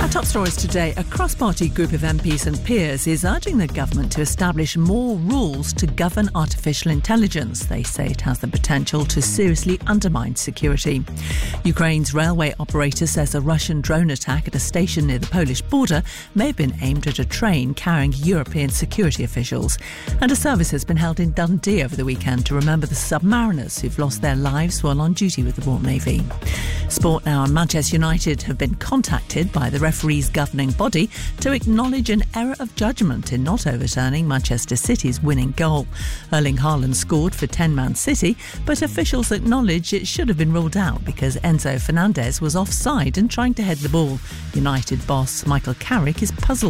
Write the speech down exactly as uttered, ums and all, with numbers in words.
Our top stories today. A cross-party group of M Ps and peers is urging the government to establish more rules to govern artificial intelligence. They say it has the potential to seriously undermine security. Ukraine's railway operator says a Russian drone attack at a station near the Polish border may have been aimed at a train carrying European security officials. And a service has been held in Dundee over the weekend to remember the submariners who've lost their lives while on duty with the Royal Navy. Sport now. And Manchester United have been contacted by the referee's governing body to acknowledge an error of judgment in not overturning Manchester City's winning goal. Erling Haaland scored for ten-man City, but officials acknowledge it should have been ruled out because Enzo Fernandez was offside and trying to head the ball. United boss Michael Carrick is puzzled.